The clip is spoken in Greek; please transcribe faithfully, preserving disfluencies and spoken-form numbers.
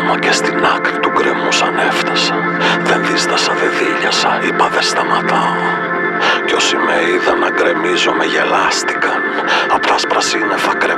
Ακόμα και στην άκρη του γκρεμού σαν έφτασα. Δεν δίστασα, δεν δίλιασα, είπα δεν σταματάω. Κι όσοι με είδαν να γκρεμίζω με γελάστηκαν. Απ' τα σπρασίνεφα κρεμ